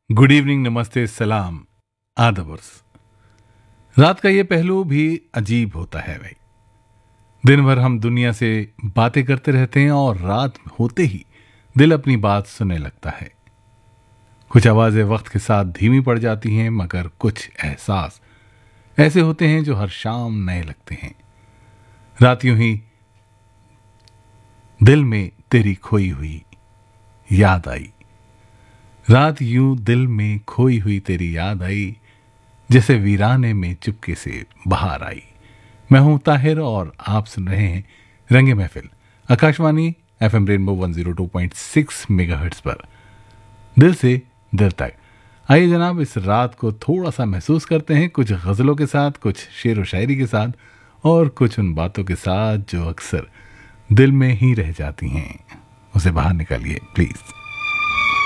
Good evening, नमस्ते, सलाम, आदाब अर्स। रात का ये पहलू भी अजीब होता है भाई। दिन भर हम दुनिया से बातें करते रहते हैं और रात होते ही दिल अपनी बात सुनने लगता है। कुछ आवाजें वक्त के साथ धीमी पड़ जाती हैं, मगर कुछ एहसास ऐसे होते हैं जो हर शाम नए लगते हैं। रात यूं ही दिल में तेरी खोई हुई याद आई। रात यूं दिल में खोई हुई तेरी याद आई, जैसे वीराने में चुपके से बाहर आई। मैं हूं ताहिर और आप सुन रहे हैं रंगे महफिल, आकाशवाणी एफएम रेनबो 102.6 मेगाहर्ट्ज पर, दिल से दिल तक। आइए जनाब, इस रात को थोड़ा सा महसूस करते हैं, कुछ गजलों के साथ, कुछ शेर व शायरी के साथ और कुछ उन बातों के साथ जो अक्सर दिल में ही रह जाती हैं। उसे बाहर निकालिए प्लीज।